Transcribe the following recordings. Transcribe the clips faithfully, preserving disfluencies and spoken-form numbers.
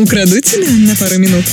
Украду тебя на пару минут.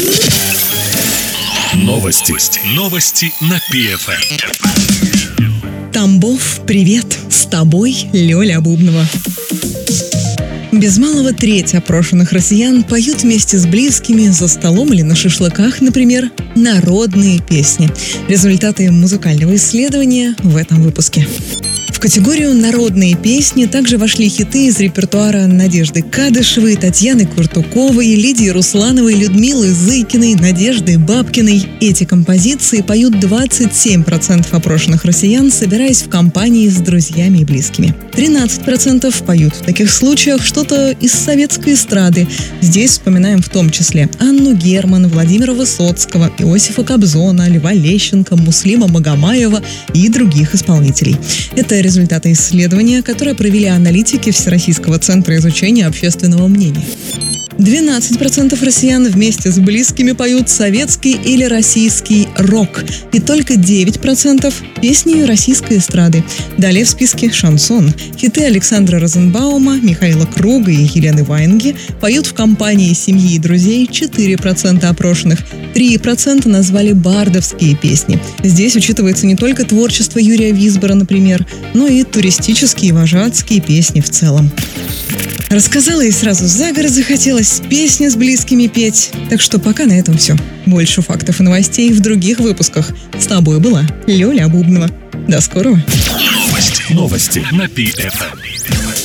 Новости. Новости на пи эф эм. Тамбов, привет! С тобой Лёля Бубнова. Без малого треть опрошенных россиян поют вместе с близкими за столом или на шашлыках, например, народные песни. Результаты музыкального исследования в этом выпуске. В категорию «Народные песни» также вошли хиты из репертуара Надежды Кадышевой, Татьяны Куртуковой, Лидии Руслановой, Людмилы Зыкиной, Надежды Бабкиной. Эти композиции поют двадцать семь процентов опрошенных россиян, собираясь в компании с друзьями и близкими. тринадцать процентов поют в таких случаях что-то из советской эстрады. Здесь вспоминаем в том числе Анну Герман, Владимира Высоцкого, Иосифа Кобзона, Льва Лещенко, Муслима Магомаева и других исполнителей. Это результаты исследования, которое провели аналитики Всероссийского центра изучения общественного мнения. двенадцать процентов россиян вместе с близкими поют советский или российский рок. И только девять процентов песни российской эстрады. Далее в списке шансон. Хиты Александра Розенбаума, Михаила Круга и Елены Ваенги поют в компании семьи и друзей четыре процента опрошенных. три процента назвали бардовские песни. Здесь учитывается не только творчество Юрия Висбора, например, но и туристические и вожатские песни в целом. Рассказала и сразу за город захотелось песни с близкими петь. Так что пока на этом все. Больше фактов и новостей в других выпусках. С тобой была Лёля Бубнова. До скорого. Новости. Новости на пи эф эм.